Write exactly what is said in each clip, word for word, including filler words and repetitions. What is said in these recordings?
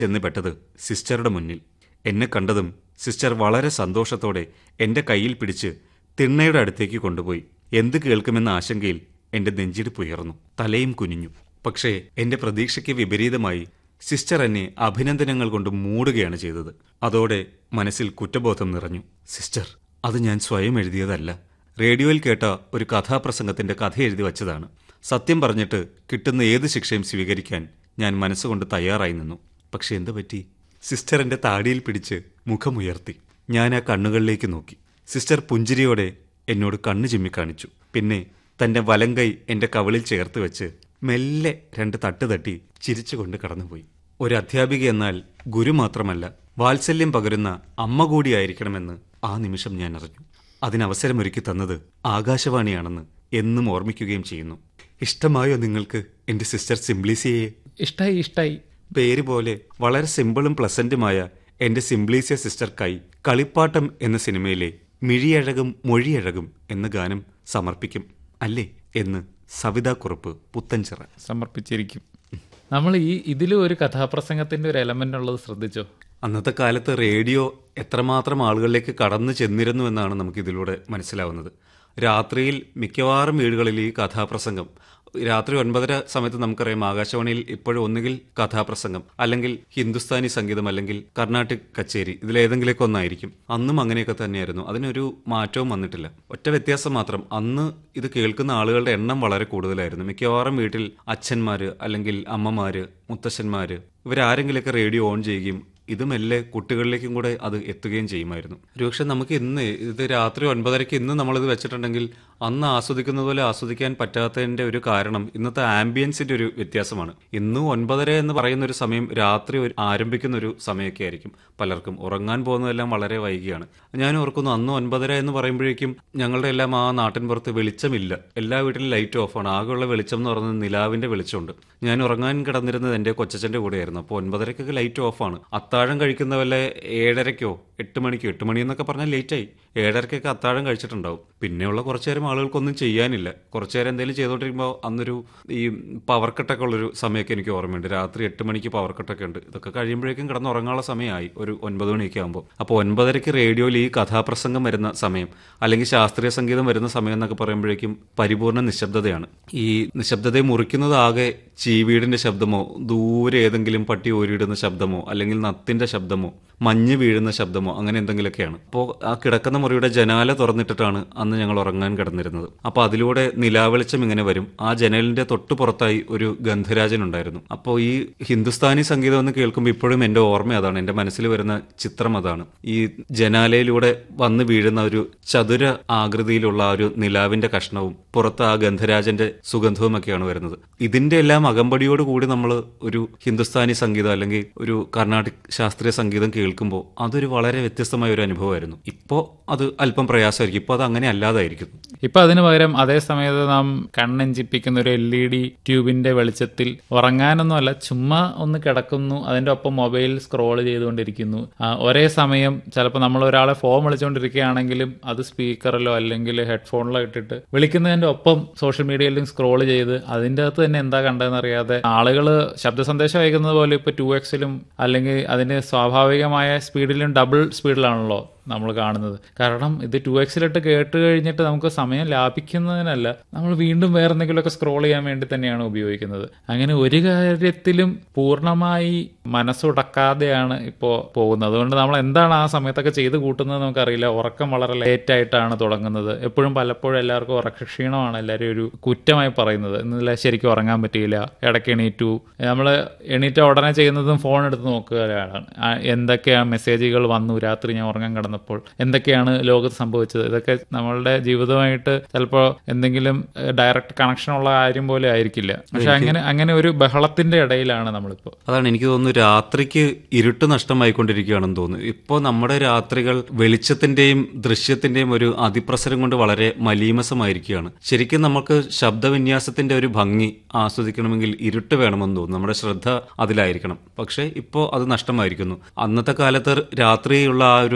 ചെന്ന് പെട്ടത് സിസ്റ്ററുടെ മുന്നിൽ. എന്നെ കണ്ടതും സിസ്റ്റർ വളരെ സന്തോഷത്തോടെ എൻ്റെ കയ്യിൽ പിടിച്ച് തിണ്ണയുടെ അടുത്തേക്ക് കൊണ്ടുപോയി. എന്ത് കേൾക്കുമെന്ന ആശങ്കയിൽ എൻ്റെ നെഞ്ചിടിപ്പുയർന്നു, തലയും കുനിഞ്ഞു. പക്ഷേ എൻ്റെ പ്രതീക്ഷയ്ക്ക് വിപരീതമായി സിസ്റ്റർ എന്നെ അഭിനന്ദനങ്ങൾ കൊണ്ട് മൂടുകയാണ് ചെയ്തത്. അതോടെ മനസ്സിൽ കുറ്റബോധം നിറഞ്ഞു. സിസ്റ്റർ, അത് ഞാൻ സ്വയം എഴുതിയതല്ല. റേഡിയോയിൽ കേട്ട ഒരു കഥാപ്രസംഗത്തിന്റെ കഥ എഴുതി വച്ചതാണ്. സത്യം പറഞ്ഞിട്ട് കിട്ടുന്ന ഏത് ശിക്ഷയും സ്വീകരിക്കാൻ ഞാൻ മനസ്സുകൊണ്ട് തയ്യാറായി നിന്നു. പക്ഷെ എന്തു പറ്റി? സിസ്റ്റർ എൻ്റെ താടിയിൽ പിടിച്ച് മുഖമുയർത്തി. ഞാൻ ആ കണ്ണുകളിലേക്ക് നോക്കി. സിസ്റ്റർ പുഞ്ചിരിയോടെ എന്നോട് കണ്ണു ചിമ്മിക്കാണിച്ചു. പിന്നെ തന്റെ വലങ്കൈ എൻ്റെ കവിളിൽ ചേർത്ത് വെച്ച് മെല്ലെ രണ്ട് തട്ട് തട്ടി ചിരിച്ചുകൊണ്ട് കടന്നുപോയി. ഒരു അധ്യാപിക എന്നാൽ ഗുരു മാത്രമല്ല, വാത്സല്യം പകരുന്ന അമ്മ കൂടിയായിരിക്കണമെന്ന് ആ നിമിഷം ഞാൻ അറിഞ്ഞു. അതിനവസരമൊരുക്കി തന്നത് ആകാശവാണിയാണെന്ന് എന്നും ഓർമ്മിക്കുകയും ചെയ്യുന്നു. ഇഷ്ടമായോ നിങ്ങൾക്ക് എൻ്റെ സിസ്റ്റർ സിംപ്ലിസിയെ? ഇഷ്ടായി ഇഷ്ടായി. പേര് പോലെ വളരെ സിമ്പിളും പ്ലസന്റുമായ എൻ്റെ സിംപ്ലീസിയ സിസ്റ്റർക്കായി കളിപ്പാട്ടം എന്ന സിനിമയിലെ മിഴിയഴകും മൊഴിയഴകും എന്ന ഗാനം സമർപ്പിക്കും അല്ലേ എന്ന് സവിതാക്കുറുപ്പ് പുത്തൻചിറ. സമർപ്പിച്ചിരിക്കും. നമ്മൾ ഈ ഇതിൽ ഒരു കഥാപ്രസംഗത്തിന്റെ ഒരു എലമെന്റ് ഉള്ളത് ശ്രദ്ധിച്ചോ? അന്നത്തെ കാലത്ത് റേഡിയോ എത്രമാത്രം ആളുകളിലേക്ക് കടന്നു ചെന്നിരുന്നു എന്നാണ് നമുക്ക് ഇതിലൂടെ മനസ്സിലാവുന്നത്. രാത്രിയിൽ മിക്കവാറും വീടുകളിൽ ഈ കഥാപ്രസംഗം, രാത്രി ഒൻപതര സമയത്ത് നമുക്കറിയാം ആകാശവാണിയിൽ ഇപ്പോഴും ഒന്നുകിൽ കഥാപ്രസംഗം, അല്ലെങ്കിൽ ഹിന്ദുസ്ഥാനി സംഗീതം, അല്ലെങ്കിൽ കർണാട്ടിക് കച്ചേരി, ഇതിലേതെങ്കിലുമൊക്കെ ഒന്നായിരിക്കും. അന്നും അങ്ങനെയൊക്കെ തന്നെയായിരുന്നു. അതിനൊരു മാറ്റവും വന്നിട്ടില്ല. ഒറ്റ വ്യത്യാസം മാത്രം, അന്ന് ഇത് കേൾക്കുന്ന ആളുകളുടെ എണ്ണം വളരെ കൂടുതലായിരുന്നു. മിക്കവാറും വീട്ടിൽ അച്ഛന്മാര് അല്ലെങ്കിൽ അമ്മമാര്, മുത്തശ്ശന്മാര് ഇവരാരെങ്കിലുമൊക്കെ റേഡിയോ ഓൺ ചെയ്യുകയും ഇത് മെല്ലെ കുട്ടികളിലേക്കും കൂടെ അത് എത്തുകയും ചെയ്യുമായിരുന്നു. ഒരുപക്ഷെ നമുക്ക് ഇന്ന് ഇത് രാത്രി ഒൻപതരയ്ക്ക് ഇന്ന് നമ്മളിത് വെച്ചിട്ടുണ്ടെങ്കിൽ അന്ന് ആസ്വദിക്കുന്നത് പോലെ ആസ്വദിക്കാൻ പറ്റാത്തതിന്റെ ഒരു കാരണം ഇന്നത്തെ ആംബിയൻസിന്റെ ഒരു വ്യത്യാസമാണ്. ഇന്ന് ഒൻപതര എന്ന് പറയുന്ന ഒരു സമയം രാത്രി ആരംഭിക്കുന്ന ഒരു സമയമൊക്കെ ആയിരിക്കും. പലർക്കും ഉറങ്ങാൻ പോകുന്നതെല്ലാം വളരെ വൈകിയാണ്. ഞാൻ ഓർക്കുന്നു, അന്ന് ഒൻപതര എന്ന് പറയുമ്പോഴേക്കും ഞങ്ങളുടെ എല്ലാം ആ നാട്ടിൻ പുറത്ത് വെളിച്ചമില്ല. എല്ലാ വീട്ടിലും ലൈറ്റ് ഓഫാണ്. ആകെയുള്ള വെളിച്ചം എന്ന് പറയുന്നത് നിലാവിന്റെ വെളിച്ചമുണ്ട്. ഞാൻ ഉറങ്ങാൻ കിടന്നിരുന്നത് എൻ്റെ കൊച്ചച്ഛൻ്റെ കൂടെയായിരുന്നു. അപ്പോൾ ഒൻപതരക്കൊക്കെ ലൈറ്റ് ഓഫാണ്. അത്താഴം കഴിക്കുന്ന വല്ല ഏഴരയ്ക്കോ എട്ട് മണിക്കോ, എട്ട് മണി എന്നൊക്കെ പറഞ്ഞാൽ ലേറ്റായി, ഏഴരക്കൊക്കെ അത്താഴം കഴിച്ചിട്ടുണ്ടാവും. പിന്നെയുള്ള കുറച്ചു നേരം ആളുകൾക്കൊന്നും ചെയ്യാനില്ല. കുറച്ചു നേരം എന്തെങ്കിലും ചെയ്തോണ്ടിരിക്കുമ്പോൾ അന്നൊരു ഈ പവർ കട്ടൊക്കെ ഉള്ളൊരു സമയമൊക്കെ എനിക്ക് ഓർമ്മയുണ്ട്. രാത്രി എട്ട് മണിക്ക് പവർ കട്ടൊക്കെ ഉണ്ട്. ഇതൊക്കെ കഴിയുമ്പോഴേക്കും കിടന്നുറങ്ങാനുള്ള സമയമായി ഒരു ഒൻപത് മണിയൊക്കെ ആകുമ്പോൾ. അപ്പോൾ ഒൻപതരയ്ക്ക് റേഡിയോയിൽ ഈ കഥാപ്രസംഗം വരുന്ന സമയം, അല്ലെങ്കിൽ ശാസ്ത്രീയ സംഗീതം വരുന്ന സമയം എന്നൊക്കെ പറയുമ്പോഴേക്കും പരിപൂർണ്ണ നിശബ്ദതയാണ്. ഈ നിശബ്ദതയെ മുറിക്കുന്നത് ആകെ ചീവീടിന്റെ ശബ്ദമോ, ദൂരെ ഏതെങ്കിലും പട്ടി ഓരിയിടുന്ന ശബ്ദമോ, അല്ലെങ്കിൽ നത്തിന്റെ ശബ്ദമോ, മഞ്ഞ് വീഴുന്ന ശബ്ദമോ, അങ്ങനെ എന്തെങ്കിലുമൊക്കെയാണ്. അപ്പോൾ ആ കിടക്കുന്ന മുറിയുടെ ജനാല തുറന്നിട്ടിട്ടാണ് അന്ന് ഞങ്ങൾ ഉറങ്ങാൻ കിടന്നിരുന്നത്. അപ്പോൾ അതിലൂടെ നിലാവെളിച്ചം ഇങ്ങനെ വരും. ആ ജനലിന്റെ തൊട്ടു പുറത്തായി ഒരു ഗന്ധരാജൻ ഉണ്ടായിരുന്നു. അപ്പോൾ ഈ ഹിന്ദുസ്ഥാനി സംഗീതം എന്ന് കേൾക്കുമ്പോൾ ഇപ്പോഴും എൻ്റെ ഓർമ്മ അതാണ്, എൻ്റെ മനസ്സിൽ വരുന്ന ചിത്രം അതാണ്. ഈ ജനാലയിലൂടെ വന്ന് വീഴുന്ന ഒരു ചതുര ആകൃതിയിലുള്ള ആ ഒരു നിലാവിന്റെ കഷ്ണവും പുറത്ത് ആ ഗന്ധരാജന്റെ സുഗന്ധവും ഒക്കെയാണ് വരുന്നത്. ഇതിന്റെ എല്ലാം അകമ്പടിയോട് കൂടി നമ്മൾ ഒരു ഹിന്ദുസ്ഥാനി സംഗീതം അല്ലെങ്കിൽ ഒരു കർണാട്ടിക് ശാസ്ത്രീയ സംഗീതം കേൾക്കുമ്പോൾ അതൊരു വളരെ വ്യത്യസ്തമായ ഒരു അനുഭവമായിരുന്നു. ഇപ്പോൾ അത് അല്പം പ്രയാസമായിരിക്കും. ഇപ്പോൾ അത് അങ്ങനെ അല്ലാതായിരിക്കും. ഇപ്പൊ അതിന് പകരം അതേ സമയത്ത് നാം കണ്ണഞ്ചിപ്പിക്കുന്ന ഒരു എൽ ഇ ഡി ട്യൂബിന്റെ വെളിച്ചത്തിൽ ഉറങ്ങാനൊന്നുമല്ല, ചുമ്മാ ഒന്ന് കിടക്കുന്നു, അതിന്റെ ഒപ്പം മൊബൈൽ സ്ക്രോൾ ചെയ്തുകൊണ്ടിരിക്കുന്നു. ഒരേ സമയം ചിലപ്പോൾ നമ്മൾ ഒരാളെ ഫോൺ വിളിച്ചുകൊണ്ടിരിക്കുകയാണെങ്കിലും അത് സ്പീക്കറിലോ അല്ലെങ്കിൽ ഹെഡ്ഫോണിലോ ഇട്ടിട്ട് വിളിക്കുന്നതിന്റെ ഒപ്പം സോഷ്യൽ മീഡിയയിലും സ്ക്രോൾ ചെയ്ത് അതിൻ്റെ അകത്ത് തന്നെ എന്താ കണ്ടതെന്ന് അറിയാതെ ആളുകൾ ശബ്ദ സന്ദേശം അയക്കുന്നത് പോലെ ഇപ്പൊ ടു എക്സിലും അല്ലെങ്കിൽ അതിന്റെ സ്വാഭാവികമായ സ്പീഡിലും ഡബിൾ സ്പീഡിലാണല്ലോ നമ്മൾ കാണുന്നത്. കാരണം ഇത് ടു എക്സിലിട്ട് കേട്ട് കഴിഞ്ഞിട്ട് നമുക്ക് സമയം ലാഭിക്കുന്നതിനല്ല, നമ്മൾ വീണ്ടും വേറെ എന്തെങ്കിലുമൊക്കെ സ്ക്രോൾ ചെയ്യാൻ വേണ്ടി തന്നെയാണ് ഉപയോഗിക്കുന്നത്. അങ്ങനെ ഒരു കാര്യത്തിലും പൂർണ്ണമായി മനസ്സുടക്കാതെയാണ് ഇപ്പോൾ പോകുന്നത്. അതുകൊണ്ട് നമ്മൾ എന്താണ് ആ സമയത്തൊക്കെ ചെയ്ത് കൂട്ടുന്നത് നമുക്കറിയില്ല. ഉറക്കം വളരെ ലേറ്റ് ആയിട്ടാണ് തുടങ്ങുന്നത്. എപ്പോഴും പലപ്പോഴും എല്ലാവർക്കും ഉറക്കക്ഷീണമാണ് എല്ലാവരും ഒരു കുറ്റമായി പറയുന്നത്. ഇന്നലെ ശരിക്കും ഉറങ്ങാൻ പറ്റിയില്ല, ഇടയ്ക്ക് എണീറ്റു. നമ്മൾ എണീറ്റ ഉടനെ ചെയ്യുന്നതും ഫോൺ എടുത്ത് നോക്കുകയാണ്. എന്തൊക്കെയാണ് മെസ്സേജുകൾ വന്നു രാത്രി ഞാൻ ഉറങ്ങാൻ കിടന്നു പ്പോൾ എന്തൊക്കെയാണ് ലോകത്ത് സംഭവിച്ചത്. ഇതൊക്കെ നമ്മളുടെ ജീവിതമായിട്ട് ചിലപ്പോൾ എന്തെങ്കിലും ഡയറക്റ്റ് കണക്ഷൻ ഉള്ള കാര്യം പോലെ ആയിരിക്കില്ല. പക്ഷെ അങ്ങനെ അങ്ങനെ ഒരു ബഹളത്തിന്റെ ഇടയിലാണ് നമ്മളിപ്പോൾ. അതാണ് എനിക്ക് തോന്നുന്നു, രാത്രിക്ക് ഇരുട്ട് നഷ്ടമായിക്കൊണ്ടിരിക്കുകയാണെന്ന് തോന്നുന്നു. ഇപ്പോൾ നമ്മുടെ രാത്രികൾ വെളിച്ചത്തിന്റെയും ദൃശ്യത്തിന്റെയും ഒരു അതിപ്രസരം കൊണ്ട് വളരെ മലീമസമായിരിക്കുകയാണ്. ശരിക്കും നമുക്ക് ശബ്ദവിന്യാസത്തിന്റെ ഒരു ഭംഗി ആസ്വദിക്കണമെങ്കിൽ ഇരുട്ട് വേണമെന്ന് തോന്നുന്നു. നമ്മുടെ ശ്രദ്ധ അതിലായിരിക്കണം. പക്ഷെ ഇപ്പോൾ അത് നഷ്ടമായിരിക്കുന്നു. അന്നത്തെ കാലത്ത് രാത്രിയുള്ള ആ ഒരു റേഡിയോ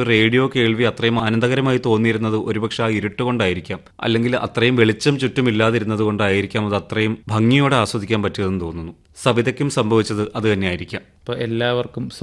റേഡിയോ കേൾവി അത്രയും ആനന്ദകരമായി തോന്നിയിരുന്നത് ഒരുപക്ഷെ ആ ഇരുട്ടുകൊണ്ടായിരിക്കാം, അല്ലെങ്കിൽ അത്രയും വെളിച്ചം ചുറ്റുമില്ലാതിരുന്നത് കൊണ്ടായിരിക്കാം അത് അത്രയും ഭംഗിയോടെ ആസ്വദിക്കാൻ പറ്റിയതെന്ന് തോന്നുന്നു. സവിതയ്ക്കും സംഭവിച്ചത് അത് തന്നെയായിരിക്കാം. അപ്പോൾ എല്ലാവർക്കും